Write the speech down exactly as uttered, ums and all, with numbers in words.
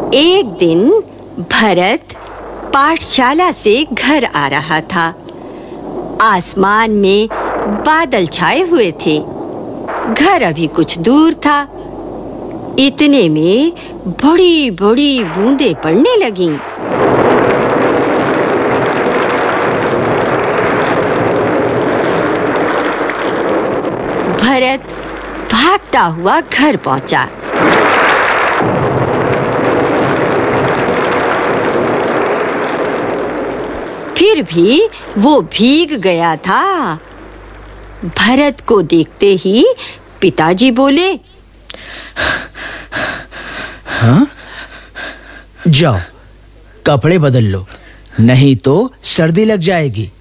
एक दिन भरत पाठशाला से घर आ रहा था। आसमान में बादल छाए हुए थे। घर अभी कुछ दूर था। इतने में बड़ी-बड़ी बूंदें पड़ने लगीं। भरत भागता हुआ घर पहुंचा। फिर भी वो भीग गया था। भरत को देखते ही पिताजी बोले, हाँ? जाओ, कपड़े बदल लो, नहीं तो सर्दी लग जाएगी।